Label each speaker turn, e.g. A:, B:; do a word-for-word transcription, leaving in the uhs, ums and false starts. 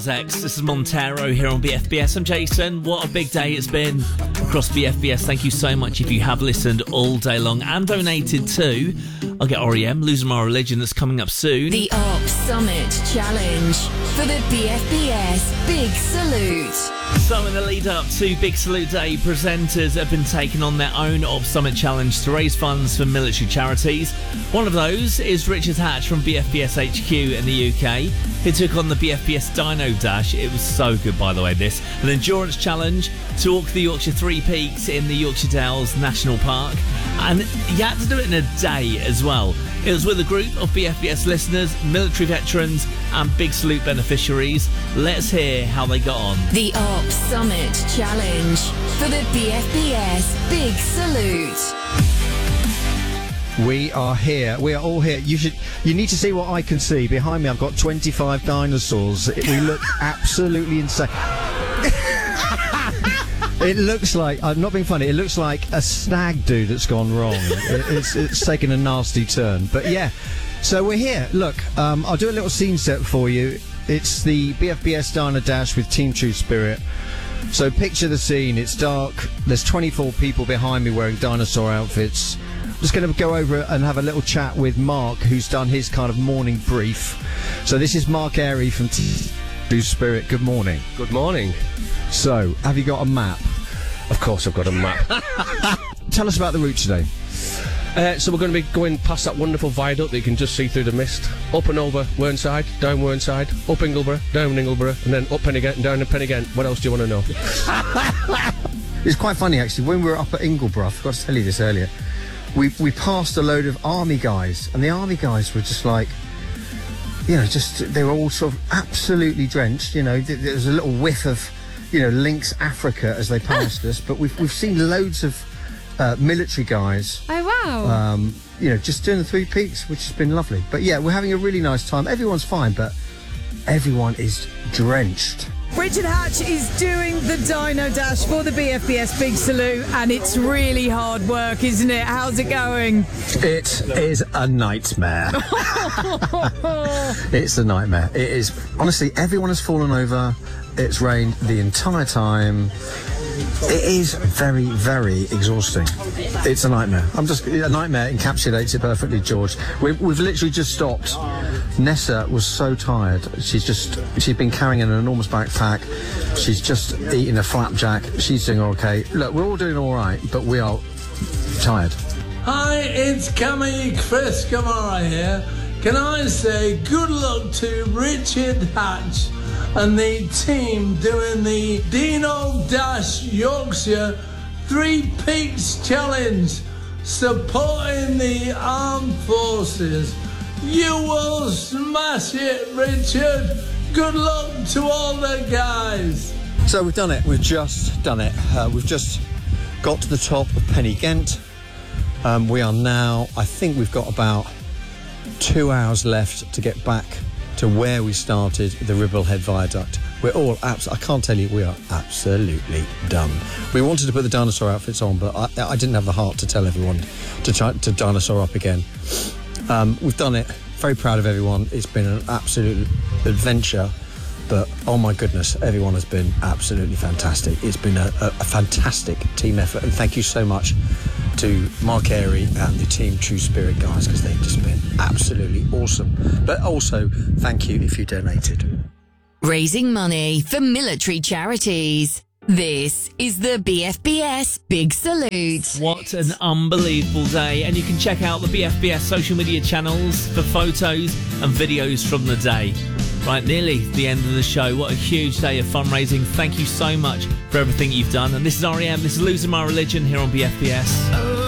A: Nas X. This is Montero here on B F B S. I'm Jason. What a big day it's been across B F B S. Thank you so much if you have listened all day long and donated too. I'll get R E M, Losing My Religion, that's coming up soon.
B: The Arc Summit Challenge for the B F B S Big Salute.
A: So in the lead up to Big Salute Day, presenters have been taking on their own Op Summit Challenge to raise funds for military charities. One of those is Richard Hatch from B F B S H Q in the U K. He took on the B F B S Dino Dash. It was so good, by the way, this. An endurance challenge to walk the Yorkshire Three Peaks in the Yorkshire Dales National Park. And he had to do it in a day as well. It was with a group of B F B S listeners, military veterans and Big Salute beneficiaries. Let's hear how they got on.
B: The Arc Summit Challenge for the B F B S Big Salute.
C: We are here. We are all here. You should. You need to see what I can see. Behind me, I've got twenty-five dinosaurs. We look absolutely insane. It looks like, I'm not being funny, it looks like a stag do that's gone wrong. It, it's, it's taken a nasty turn. But yeah, so we're here. Look, um, I'll do a little scene set for you. It's the B F B S Dino Dash with Team True Spirit. So picture the scene. It's dark. There's twenty-four people behind me wearing dinosaur outfits. Just going to go over and have a little chat with Mark, who's done his kind of morning brief. So this is Mark Airy from Team True Spirit. Good morning.
D: Good morning.
C: So, have you got a map?
D: Of course I've got a map.
C: Tell us about the route today.
D: Uh, so we're going to be going past that wonderful viaduct that you can just see through the mist. Up and over Whernside, down Whernside, up Ingleborough, down Ingleborough, and then up Pennygent and down to Pennygent. What else do you want to know?
C: It's quite funny, actually. When we were up at Ingleborough, I forgot to tell you this earlier, we, we passed a load of army guys, and the army guys were just like, you know, just, they were all sort of absolutely drenched, you know, there was a little whiff of, you know, Lynx Africa as they passed us, but we've we've seen loads of uh, military guys.
E: Oh wow!
C: Um, you know, just doing the Three Peaks, which has been lovely. But yeah, we're having a really nice time. Everyone's fine, but everyone is drenched.
E: Richard Hatch is doing the Dino Dash for the B F B S Big Salute, and it's really hard work, isn't it? How's it going?
C: It is a nightmare. It's a nightmare. It is, honestly, everyone has fallen over. It's rained the entire time. It is very, very exhausting. It's a nightmare. I'm just a nightmare encapsulates it perfectly, George. We've, we've literally just stopped. Nessa was so tired. She's just she's been carrying an enormous backpack. She's just eating a flapjack. She's doing okay. Look, we're all doing all right, but we are tired.
F: Hi, it's Cammy Chris Kamara here. Can I say good luck to Richard Hatch and the team doing the Dino Dash Yorkshire Three Peaks Challenge, supporting the armed forces. You will smash it, Richard. Good luck to all the guys.
C: So we've done it. We've just done it. Uh, we've just got to the top of Pennygent. Um, we are now, I think we've got about two hours left to get back to where we started, the Ribblehead Viaduct. We're all abs- I can't tell you, we are absolutely done. We wanted to put the dinosaur outfits on, but I, I didn't have the heart to tell everyone to try to dinosaur up again. Um, we've done it. Very proud of everyone. It's been an absolute adventure, but oh my goodness, everyone has been absolutely fantastic. It's been a, a, a fantastic team effort, and thank you so much to Mark Airy and the Team True Spirit guys, because they've just been absolutely awesome. But also, thank you if you donated.
B: Raising money for military charities. This is the B F B S Big Salute.
A: What an unbelievable day. And you can check out the B F B S social media channels for photos and videos from the day. Right, nearly the end of the show. What a huge day of fundraising. Thank you so much for everything you've done. And this is R E M. This is Losing My Religion here on B F B S.